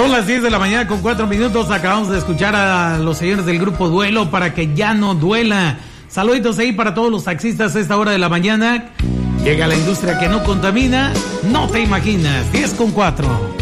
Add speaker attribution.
Speaker 1: Son las 10 de la mañana con 4 minutos. Acabamos de escuchar a los señores del grupo Duelo para que ya no duela. Saluditos ahí para todos los taxistas a esta hora de la mañana. Llega la industria que no contamina, no te imaginas. 10 con 4.